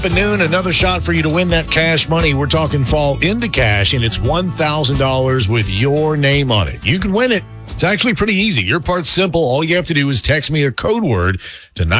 At noon, another shot for you to win that cash money. We're talking fall into cash, and it's $1,000 with your name on it. You can win it. It's actually pretty easy. Your part's simple. All you have to do is text me a code word to